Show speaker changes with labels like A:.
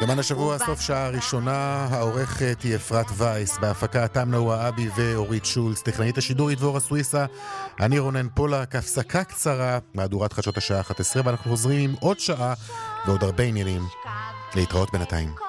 A: יומן השבוע, סוף שעה ראשונה, העורכת היא אפרת וייס, בהפקה תמנה וואבי ואורית שולץ, טכנאית השידור דבורה סוויסה, אני רונן פולק, הפסקה קצרה, מהדורת חדשות השעה 11, ואנחנו חוזרים עם עוד שעה ועוד הרבה עניינים. להתראות בינתיים.